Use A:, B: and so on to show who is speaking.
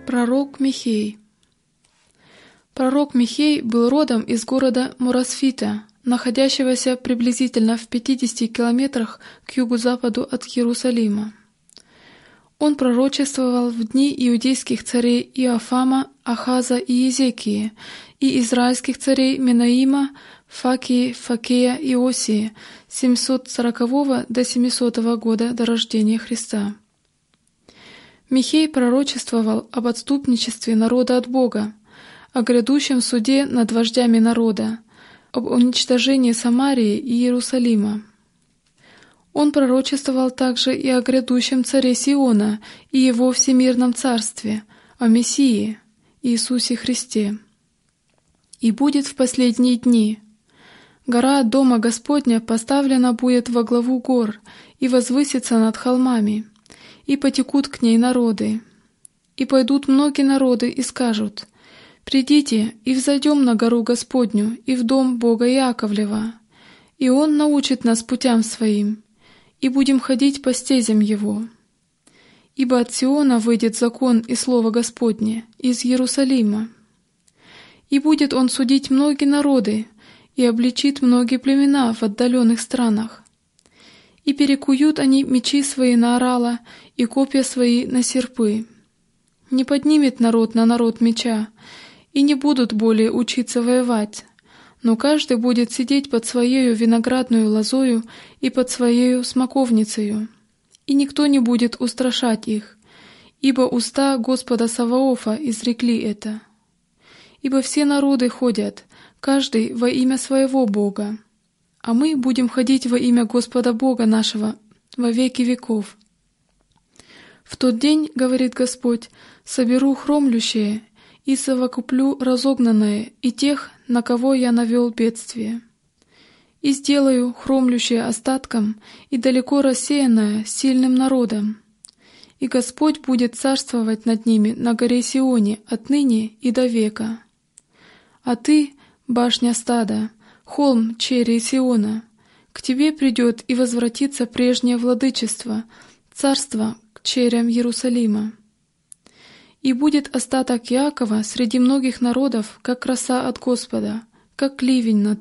A: Пророк Михей. Пророк Михей был родом из города Мурасфита, находящегося приблизительно в 50 километрах к югу-западу от Иерусалима. Он пророчествовал в дни иудейских царей Иофама, Ахаза и Езекии, и израильских царей Менаима, Факии, Факея и Осии с 740 до 700 года до рождения Христа. Михей пророчествовал об отступничестве народа от Бога, о грядущем суде над вождями народа, об уничтожении Самарии и Иерусалима. Он пророчествовал также и о грядущем царе Сиона и его всемирном царстве, о Мессии, Иисусе Христе. «И будет в последние дни. Гора Дома Господня поставлена будет во главу гор и возвысится над холмами, и потекут к ней народы. И пойдут многие народы и скажут: придите и взойдем на гору Господню и в дом Бога Иаковлева, и Он научит нас путям Своим, и будем ходить по стезям Его. Ибо от Сиона выйдет закон и слово Господне из Иерусалима. И будет Он судить многие народы, и обличит многие племена в отдаленных странах. И перекуют они мечи свои на орала и копья свои на серпы. Не поднимет народ на народ меча, и не будут более учиться воевать, но каждый будет сидеть под своею виноградную лозою и под своею смоковницею, и никто не будет устрашать их, ибо уста Господа Саваофа изрекли это. Ибо все народы ходят, каждый во имя своего Бога, а мы будем ходить во имя Господа Бога нашего во веки веков. В тот день, говорит Господь, соберу хромлющее и совокуплю разогнанное и тех, на кого я навел бедствие. И сделаю хромлющее остатком и далеко рассеянное сильным народом. И Господь будет царствовать над ними на горе Сионе отныне и до века. А ты, башня стада, холм черри Сиона, к тебе придет и возвратится прежнее владычество, царство к черям Иерусалима. И будет остаток Иакова среди многих народов, как роса от Господа, как ливень над